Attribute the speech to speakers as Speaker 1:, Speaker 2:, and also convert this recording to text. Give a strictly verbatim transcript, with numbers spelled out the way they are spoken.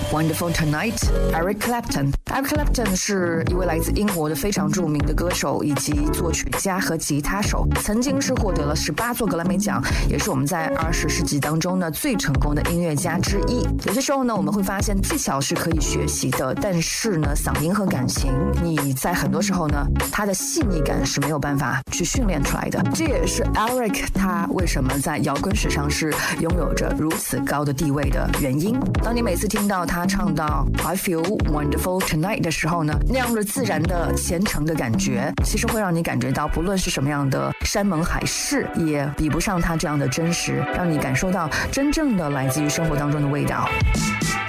Speaker 1: Wonderful Tonight Eric Clapton。 Eric Clapton 是一位来自英国的非常著名的歌手以及作曲家和吉他手，曾经是获得了十八座格莱美奖，也是我们在二十世纪当中呢最成功的音乐家之一。有些时候呢，我们会发现技巧是可以学习的，但是呢，嗓音和感情，你在很多时候呢，它的细腻感是没有办法去训练出来的。这也是 Eric 他为什么在摇滚史上是拥有着如此高的地位的原因。当你每次听到他唱到 I feel wonderful tonight 的时候呢，那样的自然的虔诚的感觉，其实会让你感觉到不论是什么样的山盟海誓，也比不上他这样的真实，让你感受到真正的来自于生活当中的味道。